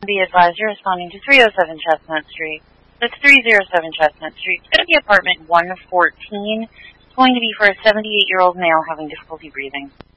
Be advised you're responding to 307 Chestnut Street. That's 307 Chestnut Street. It's going to be apartment 114. It's going to be for a 78-year-old male having difficulty breathing.